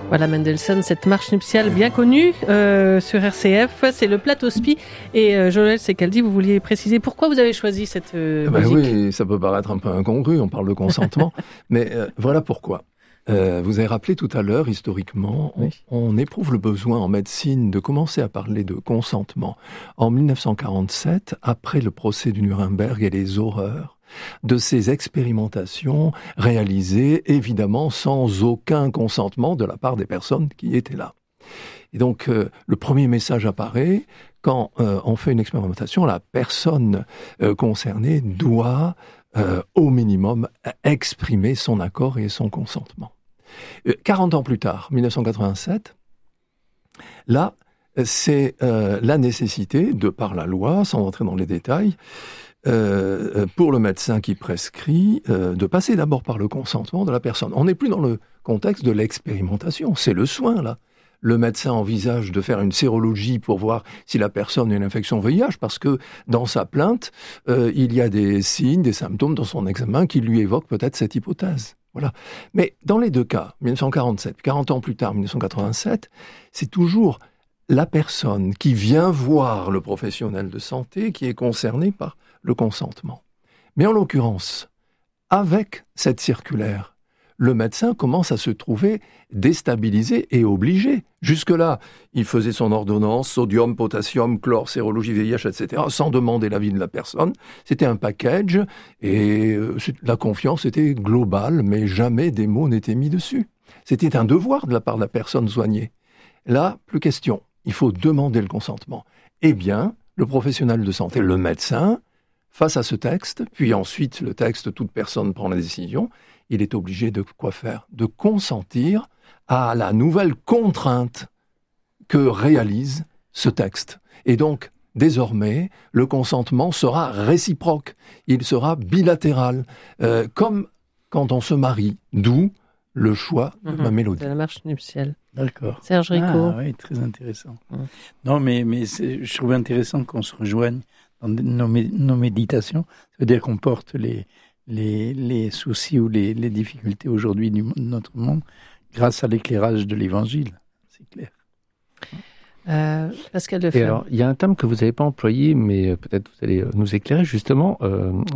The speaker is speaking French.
Voilà Mendelssohn, cette marche nuptiale bien connue sur RCF, c'est le Plateau Spi. Et Joël Secaldi, vous vouliez préciser pourquoi vous avez choisi cette musique? Oui, ça peut paraître un peu incongru, on parle de consentement, mais voilà pourquoi. Vous avez rappelé tout à l'heure, historiquement, on éprouve le besoin en médecine de commencer à parler de consentement en 1947, après le procès du Nuremberg et les horreurs de ces expérimentations réalisées, évidemment, sans aucun consentement de la part des personnes qui étaient là. Et donc, le premier message apparaît quand on fait une expérimentation, la personne concernée doit, au minimum, exprimer son accord et son consentement. 40 ans plus tard, 1987, là, c'est la nécessité, de par la loi, sans entrer dans les détails, pour le médecin qui prescrit, de passer d'abord par le consentement de la personne. On n'est plus dans le contexte de l'expérimentation, c'est le soin, là. Le médecin envisage de faire une sérologie pour voir si la personne a une infection VIH, parce que dans sa plainte, il y a des signes, des symptômes dans son examen qui lui évoquent peut-être cette hypothèse. Voilà. Mais dans les deux cas, 1947, 40 ans plus tard, 1987, c'est toujours la personne qui vient voir le professionnel de santé qui est concernée par le consentement. Mais en l'occurrence, avec cette circulaire, le médecin commence à se trouver déstabilisé et obligé. Jusque-là, il faisait son ordonnance, sodium, potassium, chlore, sérologie, VIH, etc., sans demander l'avis de la personne. C'était un package et la confiance était globale, mais jamais des mots n'étaient mis dessus. C'était un devoir de la part de la personne soignée. Là, plus question. Il faut demander le consentement. Eh bien, le professionnel de santé, le médecin, face à ce texte, puis ensuite le texte, toute personne prend la décision, il est obligé de quoi faire? De consentir à la nouvelle contrainte que réalise ce texte. Et donc, désormais, le consentement sera réciproque, il sera bilatéral, comme quand on se marie, d'où le choix de ma mélodie. De la marche nuptiale. D'accord. Serge Rico. Ah oui, très intéressant. Non, mais je trouve intéressant qu'on se rejoigne dans nos méditations. Ça veut dire qu'on porte les soucis ou les difficultés aujourd'hui de notre monde grâce à l'éclairage de l'Évangile. C'est clair. Pascal Lefebvre. Et alors, il y a un terme que vous n'avez pas employé, mais peut-être vous allez nous éclairer justement.